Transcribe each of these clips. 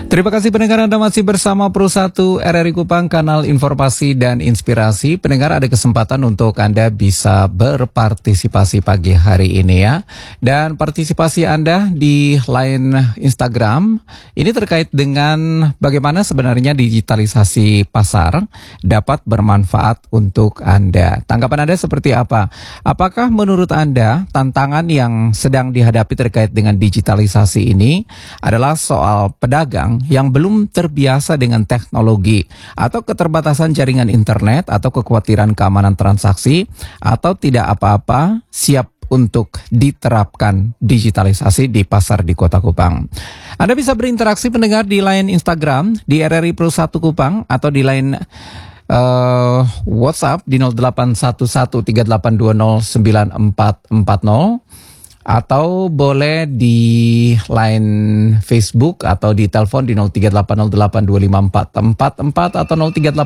Terima kasih pendengar, Anda masih bersama Pro 1 RRI Kupang, kanal informasi dan inspirasi. Pendengar, ada kesempatan untuk Anda bisa berpartisipasi pagi hari ini ya. Dan partisipasi Anda di line Instagram ini terkait dengan bagaimana sebenarnya digitalisasi pasar dapat bermanfaat untuk Anda. Tanggapan Anda seperti apa? Apakah menurut Anda tantangan yang sedang dihadapi terkait dengan digitalisasi ini adalah soal pedagang yang belum terbiasa dengan teknologi, atau keterbatasan jaringan internet, atau kekhawatiran keamanan transaksi, atau tidak apa-apa siap untuk diterapkan digitalisasi di pasar di Kota Kupang? Anda bisa berinteraksi pendengar di line Instagram di RRI Pro 1 Kupang, atau di line WhatsApp di 081138209440, atau boleh di line Facebook atau di telepon di 0380825444 atau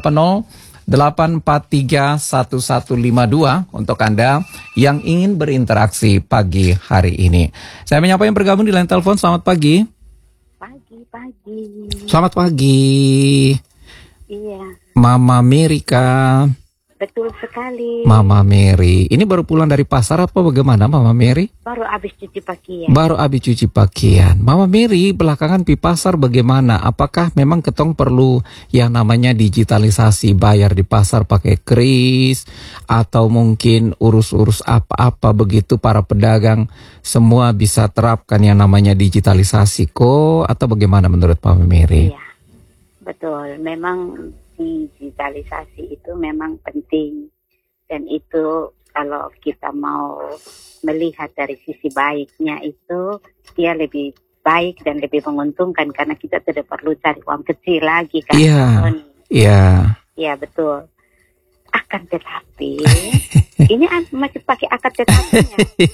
0380-843-1152 untuk Anda yang ingin berinteraksi pagi hari ini. Saya menyapa yang bergabung di line telepon. Selamat pagi. Pagi. Selamat pagi. Iya. Mama Merika. Betul sekali. Mama Mary, ini baru pulang dari pasar apa bagaimana Mama Mary? Baru habis cuci pakaian. Baru habis cuci pakaian. Mama Mary, belakangan di pasar bagaimana? Apakah memang ketong perlu yang namanya digitalisasi, bayar di pasar pakai kris, atau mungkin urus-urus apa-apa begitu para pedagang semua bisa terapkan yang namanya digitalisasi kok, atau bagaimana menurut Mama Mary? Iya, betul. Memang digitalisasi itu memang penting, dan itu kalau kita mau melihat dari sisi baiknya itu dia lebih baik dan lebih menguntungkan karena kita tidak perlu cari uang kecil lagi kan. Iya betul. Akan tetapi ini masih pakai akan tetapinya.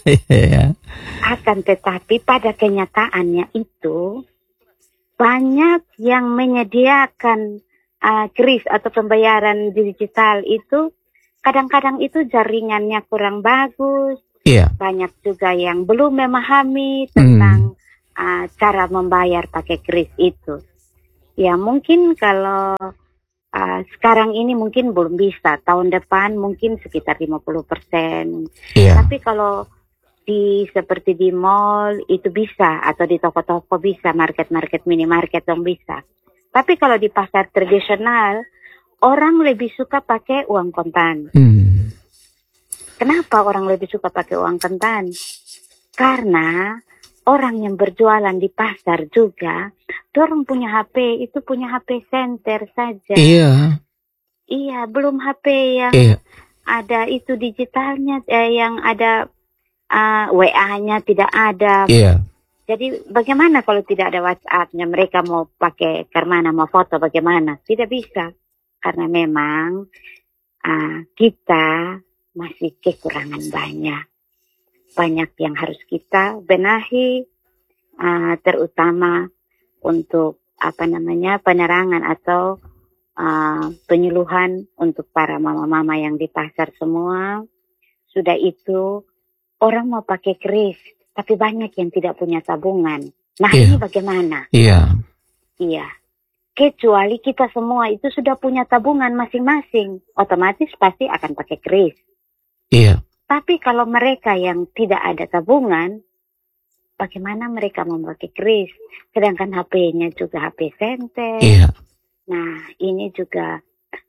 Akan tetapi pada kenyataannya itu banyak yang menyediakan kris atau pembayaran digital itu kadang-kadang itu jaringannya kurang bagus. Banyak juga yang belum memahami tentang cara membayar pakai kris itu. Ya mungkin kalau sekarang ini mungkin belum bisa, tahun depan mungkin sekitar 50%. Tapi kalau seperti di mall itu bisa, atau di toko-toko bisa, market-market, minimarket dong bisa. Tapi kalau di pasar tradisional, orang lebih suka pakai uang kontan. Kenapa orang lebih suka pakai uang kontan? Karena orang yang berjualan di pasar juga, orang punya HP, itu punya HP center saja. Iya, belum HP yang ada itu digitalnya, yang ada WA-nya tidak ada. Jadi bagaimana kalau tidak ada WhatsApp-nya? Mereka mau pakai kemana, mau foto bagaimana? Tidak bisa. Karena memang kita masih kekurangan banyak. Banyak yang harus kita benahi, terutama untuk penerangan atau penyuluhan untuk para mama-mama yang di pasar semua. Sudah itu orang mau pakai kris, tapi banyak yang tidak punya tabungan. Nah ini bagaimana? Iya. Kecuali kita semua itu sudah punya tabungan masing-masing, otomatis pasti akan pakai kris. Tapi kalau mereka yang tidak ada tabungan, bagaimana mereka mau pakai kris? Sedangkan HP-nya juga HP senter. Nah ini juga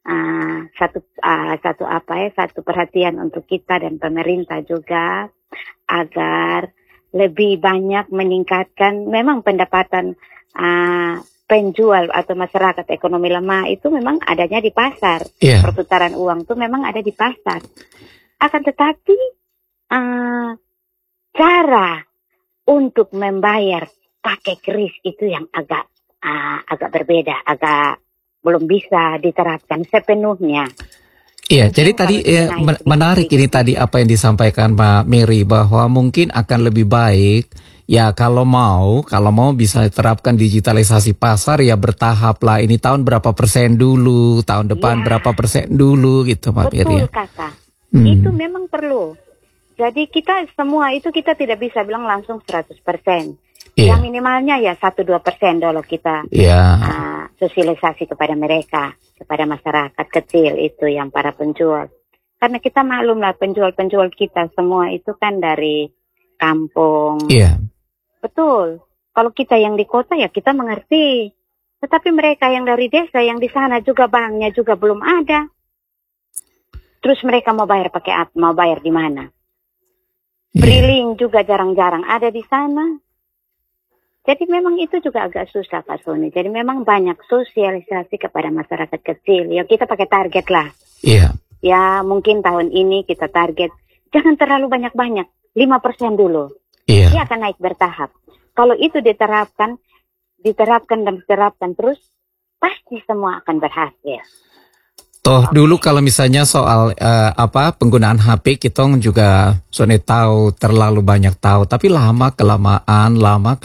satu perhatian untuk kita dan pemerintah juga, agar lebih banyak meningkatkan memang pendapatan penjual atau masyarakat ekonomi lemah itu memang adanya di pasar. Perputaran uang itu memang ada di pasar. Akan tetapi cara untuk membayar pakai kris itu yang agak berbeda, agak belum bisa diterapkan sepenuhnya. Jadi tadi menarik ini tadi apa yang disampaikan Mbak Mary, bahwa mungkin akan lebih baik ya kalau mau bisa diterapkan digitalisasi pasar ya bertahap lah. Ini tahun berapa persen dulu, tahun depan berapa persen dulu gitu Mbak Mary. Betul Kakak. Itu memang perlu. Jadi kita semua itu kita tidak bisa bilang langsung 100%. Yang minimalnya ya 1-2% dulu kita sosialisasi kepada mereka, kepada masyarakat kecil itu yang para penjual. Karena kita maklumlah penjual-penjual kita semua itu kan dari kampung. Betul. Kalau kita yang di kota ya kita mengerti. Tetapi mereka yang dari desa yang di sana juga banknya juga belum ada. Terus mereka mau bayar pakai apa? Mau bayar di mana? Briling juga jarang-jarang ada di sana. Jadi memang itu juga agak susah Pak Sony. Jadi memang banyak sosialisasi kepada masyarakat kecil. Ya kita pakai target lah. Ya mungkin tahun ini kita target. Jangan terlalu banyak-banyak. 5% dulu. Dia akan naik bertahap. Kalau itu diterapkan terus, pasti semua akan berhasil. Toh dulu kalau misalnya soal penggunaan HP kita juga Sony tahu terlalu banyak tahu, tapi lama kelamaan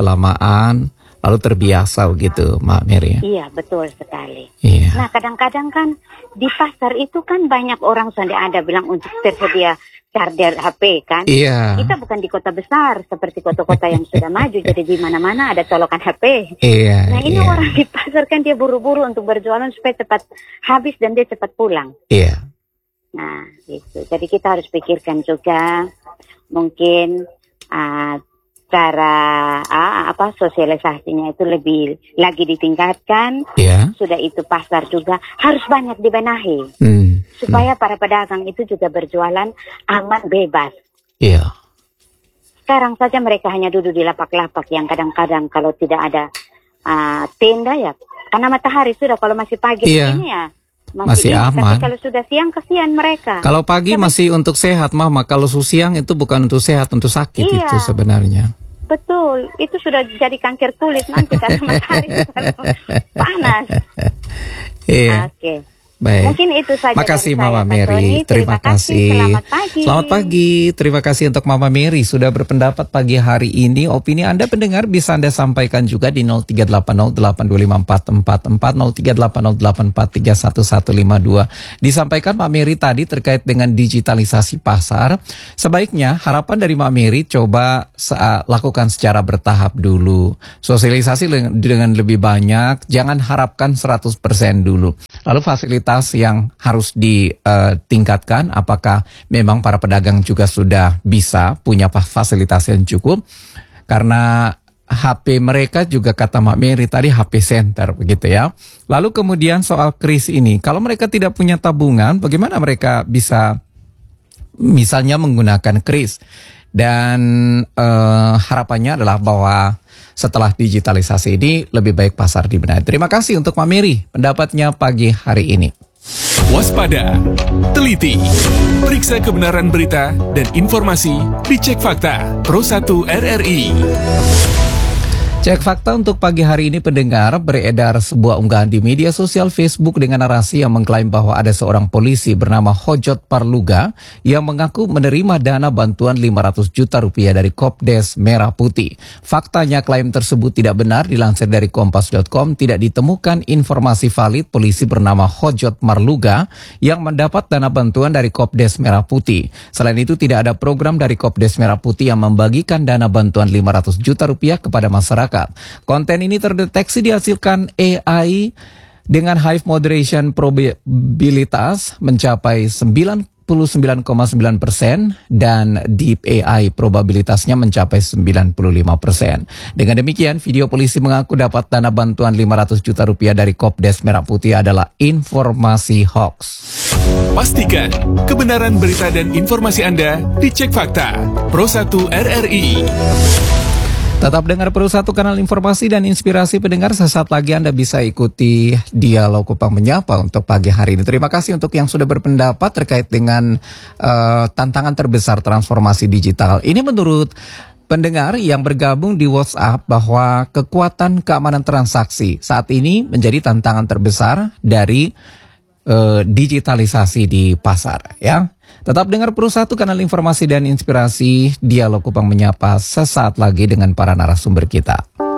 lalu terbiasa gitu, Mbak Mary. Iya betul sekali. Nah kadang-kadang kan di pasar itu kan banyak orang sudah ada bilang untuk tersedia charger HP kan. Kita bukan di kota besar seperti kota-kota yang sudah maju, jadi di mana-mana ada colokan HP. Nah ini orang di pasar kan dia buru-buru untuk berjualan supaya cepat habis dan dia cepat pulang. Nah itu, jadi kita harus pikirkan juga mungkin cara sosialisasinya itu lebih lagi ditingkatkan. Sudah itu pasar juga harus banyak dibenahi. Supaya para pedagang itu juga berjualan aman, bebas. Sekarang saja mereka hanya duduk di lapak-lapak yang kadang-kadang kalau tidak ada tenda ya. Karena matahari sudah, kalau masih pagi ini ya masih aman. Tapi kalau sudah siang kesian mereka. Kalau pagi masih untuk sehat, Mama. Kalau siang itu bukan untuk sehat, untuk sakit itu sebenarnya. Betul, itu sudah jadi kanker kulit nanti karena matahari panas. Oke. Baik. Mungkin itu saja. Makasih Mama Mary. Terima kasih. Selamat pagi. Selamat pagi. Terima kasih untuk Mama Mary sudah berpendapat pagi hari ini. Opini Anda pendengar bisa Anda sampaikan juga di 0380825444 038084315152. Disampaikan Mbak Mary tadi terkait dengan digitalisasi pasar. Sebaiknya harapan dari Mbak Mary coba lakukan secara bertahap dulu. Sosialisasi dengan lebih banyak, jangan harapkan 100% dulu. Lalu fasilitas yang harus ditingkatkan, apakah memang para pedagang juga sudah bisa punya fasilitas yang cukup, karena HP mereka juga kata Mbak Mary tadi HP center begitu ya. Lalu kemudian soal kris ini, kalau mereka tidak punya tabungan, bagaimana mereka bisa misalnya menggunakan kris? Dan harapannya adalah bahwa setelah digitalisasi ini lebih baik pasar dibenahi. Terima kasih untuk Mbak Mary pendapatnya pagi hari ini. Waspada, teliti, periksa kebenaran berita dan informasi, dicek fakta. Pro 1 RRI. Cek fakta untuk pagi hari ini pendengar, beredar sebuah unggahan di media sosial Facebook dengan narasi yang mengklaim bahwa ada seorang polisi bernama Hojot Parluga yang mengaku menerima dana bantuan 500 juta rupiah dari Kopdes Merah Putih. Faktanya klaim tersebut tidak benar. Dilansir dari Kompas.com, tidak ditemukan informasi valid polisi bernama Hojot Marluga yang mendapat dana bantuan dari Kopdes Merah Putih. Selain itu tidak ada program dari Kopdes Merah Putih yang membagikan dana bantuan 500 juta rupiah kepada masyarakat. Konten ini terdeteksi dihasilkan AI dengan high moderation probabilitas mencapai 99,9% dan deep AI probabilitasnya mencapai 95%. Dengan demikian, video polisi mengaku dapat dana bantuan 500 juta rupiah dari Kopdes Merah Putih adalah informasi hoax. Pastikan kebenaran berita dan informasi Anda dicek fakta. Pro 1 RRI. Tetap dengar Pro 1 kanal informasi dan inspirasi pendengar. Sesaat lagi Anda bisa ikuti Dialog Kupang Menyapa untuk pagi hari ini. Terima kasih untuk yang sudah berpendapat terkait dengan tantangan terbesar transformasi digital. Ini menurut pendengar yang bergabung di WhatsApp bahwa kekuatan keamanan transaksi saat ini menjadi tantangan terbesar dari digitalisasi di pasar ya. Tetap dengar Pro 1 kanal informasi dan inspirasi. Dialog Kupang Menyapa sesaat lagi dengan para narasumber kita.